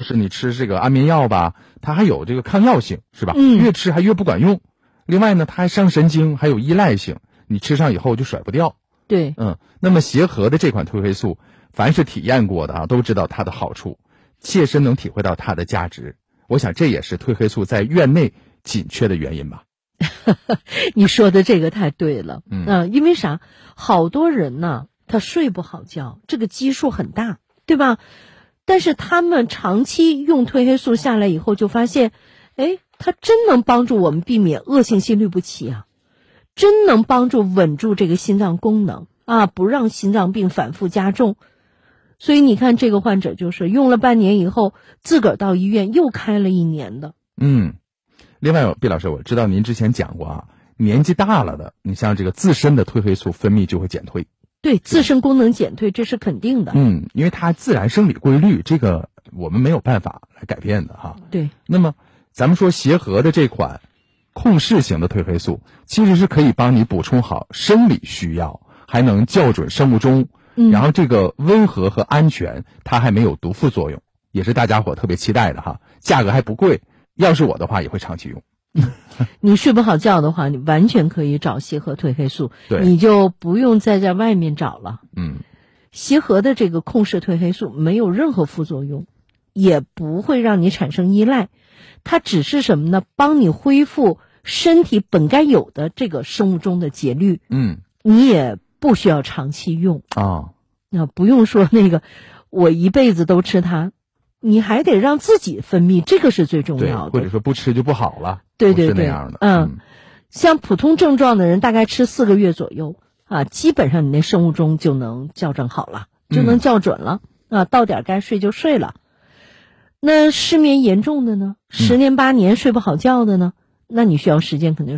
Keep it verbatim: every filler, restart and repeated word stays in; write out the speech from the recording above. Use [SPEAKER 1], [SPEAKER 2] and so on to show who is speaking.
[SPEAKER 1] 是你吃这个安眠药吧，它还有这个抗药性，是吧？
[SPEAKER 2] 嗯，
[SPEAKER 1] 越吃还越不管用。另外呢，它还伤神经，还有依赖性，你吃上以后就甩不掉。
[SPEAKER 2] 对，
[SPEAKER 1] 嗯，那么协和的这款褪黑素，凡是体验过的啊，都知道它的好处，切身能体会到它的价值。我想这也是褪黑素在院内紧缺的原因吧。
[SPEAKER 2] 你说的这个太对了。
[SPEAKER 1] 嗯、
[SPEAKER 2] 呃、因为啥？好多人呢，他睡不好觉，这个基数很大，对吧？但是他们长期用褪黑素下来以后，就发现，哎，它真能帮助我们避免恶性心律不齐啊，真能帮助稳住这个心脏功能啊，不让心脏病反复加重。所以你看这个患者就是用了半年以后，自个儿到医院又开了一年的。
[SPEAKER 1] 嗯，另外毕老师，我知道您之前讲过啊，年纪大了的，你像这个自身的褪黑素分泌就会减退。
[SPEAKER 2] 对，自身功能减退，这是肯定的。
[SPEAKER 1] 嗯，因为它自然生理规律，这个我们没有办法来改变的哈。
[SPEAKER 2] 对。
[SPEAKER 1] 那么咱们说协和的这款控制型的褪黑素，其实是可以帮你补充好生理需要，还能校准生物钟。
[SPEAKER 2] 嗯，
[SPEAKER 1] 然后这个温和和安全，它还没有毒副作用，也是大家伙特别期待的哈。价格还不贵，要是我的话也会长期用。
[SPEAKER 2] 你睡不好觉的话，你完全可以找协和褪黑素，
[SPEAKER 1] 对，
[SPEAKER 2] 你就不用再在外面找了。
[SPEAKER 1] 嗯，
[SPEAKER 2] 协和的这个控制褪黑素没有任何副作用，也不会让你产生依赖，它只是什么呢？帮你恢复身体本该有的这个生物钟的节律。
[SPEAKER 1] 嗯，
[SPEAKER 2] 你也不需要长期用
[SPEAKER 1] 啊，
[SPEAKER 2] 那不用说那个我一辈子都吃它，你还得让自己分泌，这个是最重要的。
[SPEAKER 1] 或者说不吃就不好了。
[SPEAKER 2] 对对对，
[SPEAKER 1] 不是那样的。
[SPEAKER 2] 嗯，
[SPEAKER 1] 嗯，
[SPEAKER 2] 像普通症状的人，大概吃四个月左右啊，基本上你那生物钟就能校正好了，就能校准了、嗯、啊，到点该睡就睡了。那失眠严重的呢，十年八年睡不好觉的呢，那你需要时间肯定